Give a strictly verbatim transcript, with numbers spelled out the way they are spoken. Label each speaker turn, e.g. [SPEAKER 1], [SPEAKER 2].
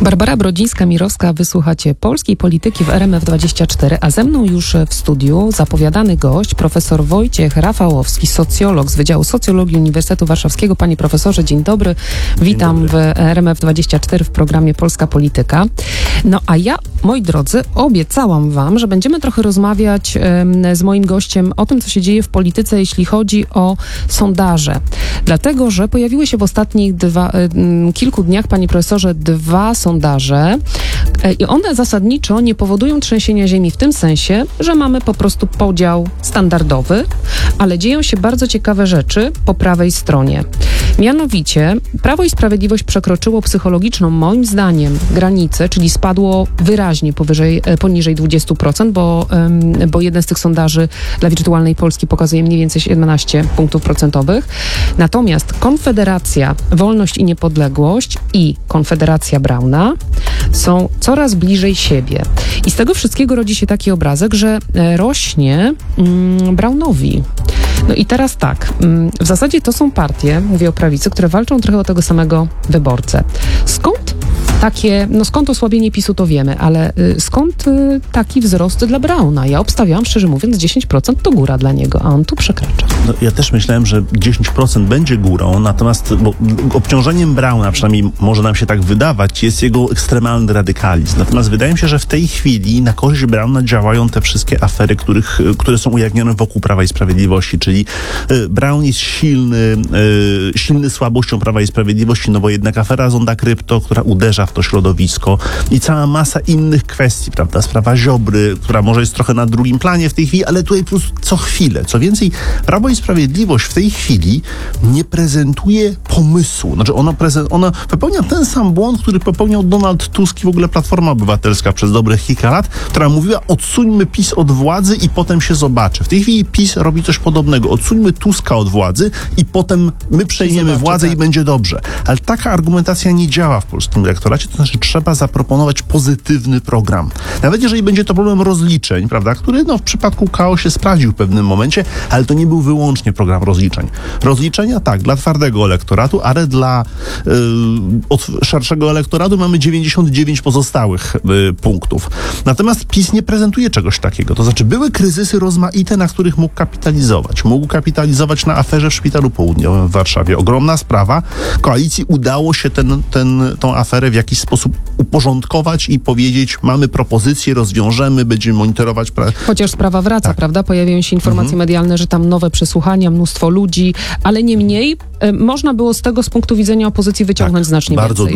[SPEAKER 1] Barbara Brodzińska-Mirowska, wysłuchacie Polskiej Polityki w R M F dwadzieścia cztery, a ze mną już w studiu zapowiadany gość, profesor Wojciech Rafałowski, socjolog z Wydziału Socjologii Uniwersytetu Warszawskiego. Panie profesorze, dzień dobry. Witam dzień dobry. w R M F dwadzieścia cztery w programie Polska Polityka. No a ja, moi drodzy, obiecałam wam, że będziemy trochę rozmawiać um, z moim gościem o tym, co się dzieje w polityce, jeśli chodzi o sondaże. Dlatego, że pojawiły się w ostatnich dwa, um, kilku dniach, panie profesorze, dwa sondaże i one zasadniczo nie powodują trzęsienia ziemi w tym sensie, że mamy po prostu podział standardowy, ale dzieją się bardzo ciekawe rzeczy po prawej stronie. Mianowicie Prawo i Sprawiedliwość przekroczyło psychologiczną, moim zdaniem, granicę, czyli spadło wyraźnie powyżej, poniżej dwadzieścia procent, bo, bo jeden z tych sondaży dla Wirtualnej Polski pokazuje mniej więcej siedemnaście punktów procentowych. Natomiast Konfederacja, Wolność i Niepodległość i Konfederacja Brauna są coraz bliżej siebie. I z tego wszystkiego rodzi się taki obrazek, że rośnie mm, Braunowi. No i teraz tak, w zasadzie to są partie, mówię o prawicy, które walczą trochę o tego samego wyborcę. Skąd takie, no skąd osłabienie PiSu to wiemy, ale y, skąd y, taki wzrost dla Brauna? Ja obstawiałam, szczerze mówiąc, dziesięć procent to góra dla niego, a on tu przekracza.
[SPEAKER 2] No, ja też myślałem, że dziesięć procent będzie górą, natomiast bo, obciążeniem Brauna, przynajmniej może nam się tak wydawać, jest jego ekstremalny radykalizm. Natomiast wydaje mi się, że w tej chwili na korzyść Brauna działają te wszystkie afery, których, które są ujawnione wokół Prawa i Sprawiedliwości, czyli y, Braun jest silny, y, silny słabością Prawa i Sprawiedliwości, no bo jednak afera Zonda Krypto, która uderza w to środowisko i cała masa innych kwestii, prawda? Sprawa Ziobry, która może jest trochę na drugim planie w tej chwili, ale tutaj po prostu co chwilę. Co więcej, Prawo i Sprawiedliwość w tej chwili nie prezentuje pomysłu. Znaczy ona, prezen- ona popełnia ten sam błąd, który popełniał Donald Tusk i w ogóle Platforma Obywatelska przez dobre kilka lat, która mówiła: odsuńmy PiS od władzy i potem się zobaczy. W tej chwili PiS robi coś podobnego. Odsuńmy Tuska od władzy i potem my przejmiemy zobaczy, władzę tak. i będzie dobrze. Ale taka argumentacja nie działa w polskim elektoracie. To znaczy trzeba zaproponować pozytywny program. Nawet jeżeli będzie to problem rozliczeń, prawda, który no, w przypadku K O się sprawdził w pewnym momencie, ale to nie był wyłącznie program rozliczeń. Rozliczenia tak, dla twardego elektoratu, ale dla yy, od szerszego elektoratu mamy dziewięćdziesiąt dziewięć pozostałych yy, punktów. Natomiast PiS nie prezentuje czegoś takiego. To znaczy były kryzysy rozmaite, na których mógł kapitalizować. Mógł kapitalizować na aferze w Szpitalu Południowym w Warszawie. Ogromna sprawa. Koalicji udało się ten, ten, tą aferę w jakiś sposób uporządkować i powiedzieć: mamy propozycje, rozwiążemy, będziemy monitorować. Pra-
[SPEAKER 1] Chociaż sprawa wraca, tak. prawda? Pojawiają się informacje mhm. medialne, że tam nowe przesłuchania, mnóstwo ludzi, ale niemniej y, można było z tego z punktu widzenia opozycji wyciągnąć tak, znacznie
[SPEAKER 2] bardzo
[SPEAKER 1] więcej.